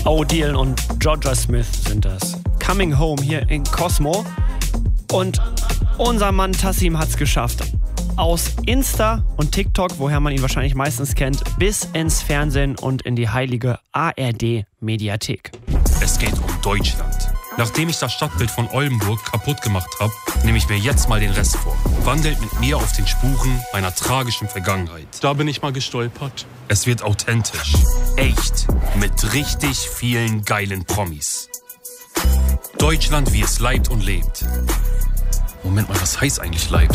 O'Deal und Georgia Smith sind das. Coming Home hier in Cosmo. Und unser Mann Tassim hat's geschafft. Aus Insta und TikTok, woher man ihn wahrscheinlich meistens kennt, bis ins Fernsehen und in die heilige ARD-Mediathek. Es geht um Deutschland. Nachdem ich das Stadtbild von Oldenburg kaputt gemacht habe, nehme ich mir jetzt mal den Rest vor. Wandelt mit mir auf den Spuren meiner tragischen Vergangenheit. Da bin ich mal gestolpert. Es wird authentisch, echt, mit richtig vielen geilen Promis. Deutschland, wie es leibt und lebt. Moment mal, was heißt eigentlich leibt?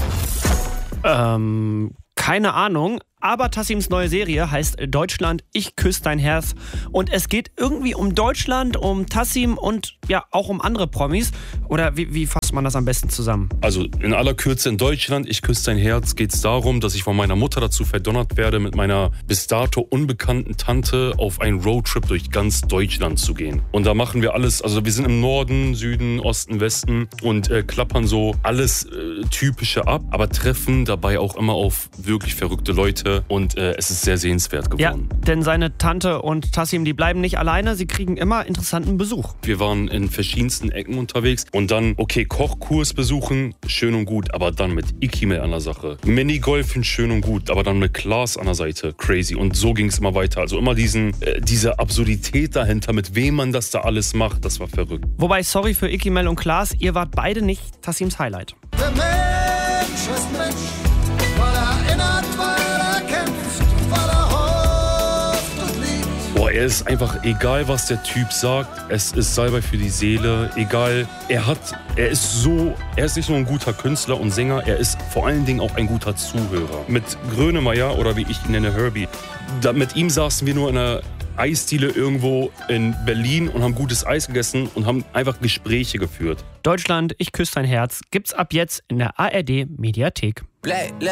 Keine Ahnung. Aber Tassims neue Serie heißt Deutschland, ich küsse dein Herz. Und es geht irgendwie um Deutschland, um Tassim und ja auch um andere Promis. Oder wie fasst man das am besten zusammen? Also in aller Kürze in Deutschland, ich küsse dein Herz, geht es darum, dass ich von meiner Mutter dazu verdonnert werde, mit meiner bis dato unbekannten Tante auf einen Roadtrip durch ganz Deutschland zu gehen. Und da machen wir alles, also wir sind im Norden, Süden, Osten, Westen und klappern so alles Typische ab, aber treffen dabei auch immer auf wirklich verrückte Leute. Und es ist sehr sehenswert geworden. Ja, denn seine Tante und Tassim, die bleiben nicht alleine, sie kriegen immer interessanten Besuch. Wir waren in verschiedensten Ecken unterwegs und dann, okay, Kochkurs besuchen, schön und gut, aber dann mit Ikimel an der Sache. Minigolfen, schön und gut, aber dann mit Klaas an der Seite, crazy. Und so ging es immer weiter. Also immer diese Absurdität dahinter, mit wem man das da alles macht, das war verrückt. Wobei, sorry für Ikimel und Klaas, ihr wart beide nicht Tassims Highlight. Der Mensch ist Mensch, weil er erinnert, weil er kämpft, weil er hofft und liebt. Boah, er ist einfach, egal was der Typ sagt, es ist Salbei für die Seele, egal, er ist nicht nur ein guter Künstler und Sänger, er ist vor allen Dingen auch ein guter Zuhörer. Mit Grönemeyer, oder wie ich ihn nenne, Herbie, mit ihm saßen wir nur in einer Eisdiele irgendwo in Berlin und haben gutes Eis gegessen und haben einfach Gespräche geführt. Deutschland, ich küsse dein Herz gibt's ab jetzt in der ARD Mediathek.